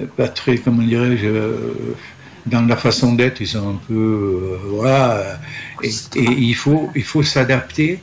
pas très, comment dirais-je, dans la façon d'être, ils sont un peu, voilà. Et il faut s'adapter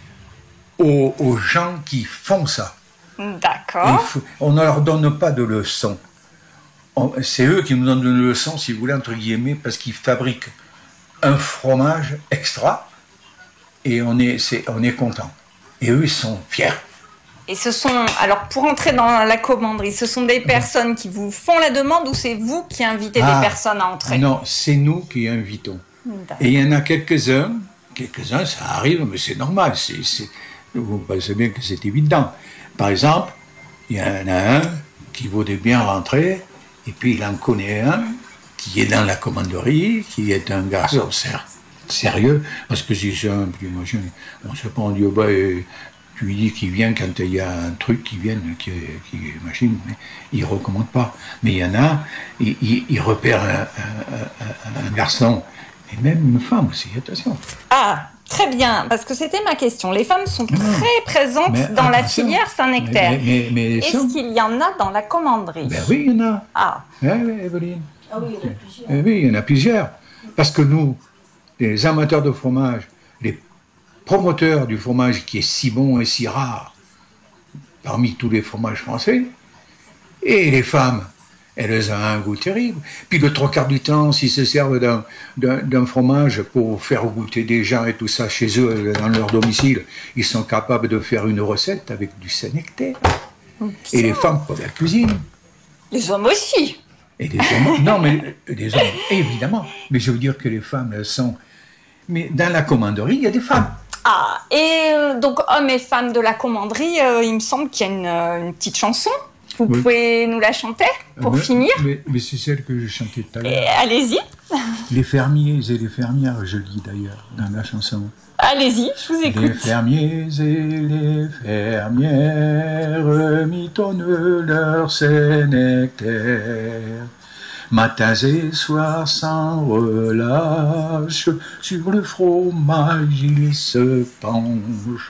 aux gens qui font ça. D'accord. On ne leur donne pas de leçons. C'est eux qui nous donnent une leçon, si vous voulez, entre guillemets, parce qu'ils fabriquent un fromage extra et on est content. Et eux, ils sont fiers. Et alors pour entrer dans la commanderie, ce sont des personnes qui vous font la demande ou c'est vous qui invitez des personnes à entrer? Non, c'est nous qui invitons. Et il y en a quelques-uns, ça arrive, mais c'est normal, vous pensez bien que c'est évident. Par exemple, il y en a un qui voudrait bien rentrer, et puis il en connaît un qui est dans la commanderie, qui est un garçon sérieux, parce que si c'est un petit machin, on se prend, on dit, tu lui dis qu'il vient quand il y a un truc qui vient, qui machine, mais il ne recommande pas. Mais il y en a, il repère un garçon, et même une femme aussi, attention. Ah, très bien, parce que c'était ma question. Les femmes sont très présentes dans la filière Saint-Nectaire. Mais est-ce qu'il y en a dans la commanderie? Ben oui, il y en a. Ah. Oui, Evelyne. Ah oui, il y en a plusieurs. Oui, il y en a plusieurs. Parce que nous, les amateurs de fromage, les promoteurs du fromage qui est si bon et si rare parmi tous les fromages français, et les femmes, elles ont un goût terrible. Puis le trois quarts du temps, s'ils se servent d'un fromage pour faire goûter des gens et tout ça chez eux, dans leur domicile, ils sont capables de faire une recette avec du Saint-Nectaire. Et les femmes pour la cuisine. Les hommes aussi. Et les hommes, non, mais les hommes, évidemment. Mais je veux dire que les femmes, elles sont... Mais dans la commanderie, il y a des femmes. Ah, et donc hommes et femmes de la commanderie, il me semble qu'il y a une petite chanson. Vous pouvez nous la chanter pour finir? Mais c'est celle que je chantais tout à l'heure. Allez-y. Les fermiers et les fermières, je le dis d'ailleurs, dans la chanson. Allez-y, je vous écoute. Les fermiers et les fermières mitonnent leur Saint-Nectaire. Matins et soirs sans relâche, sur le fromage ils se penchent.